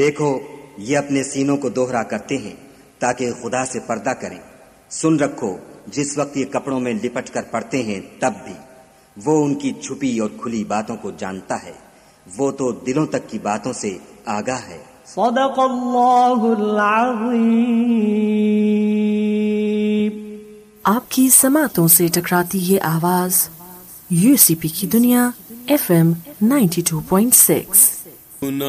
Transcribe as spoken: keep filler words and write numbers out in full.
देखो, ये अपने सीनों को दोहरा करते हैं ताकि खुदा से पर्दा करें। सुन रखो, जिस वक्त ये कपड़ों में लिपट कर पड़ते हैं तब भी वो उनकी छुपी और खुली बातों को जानता है। वो तो दिलों तक की बातों से आगाह है। सदक़ल्लाहुल अज़ीम। आपकी समातों से टकराती ये आवाज यूसीपी की दुनिया F M ninety two point six.